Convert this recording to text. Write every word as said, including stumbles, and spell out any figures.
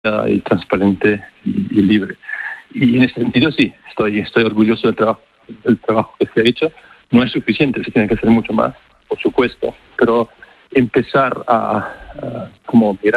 y transparente y, y libre. Y en ese sentido sí, estoy, estoy orgulloso del trabajo, del trabajo que se ha hecho. No es suficiente, se tiene que hacer mucho más, por supuesto, pero empezar a, a como mirar